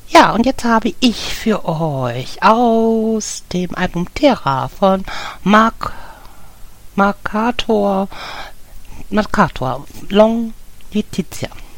Ja, und jetzt habe ich für euch aus dem Album Terra von Marcator Long Letizia.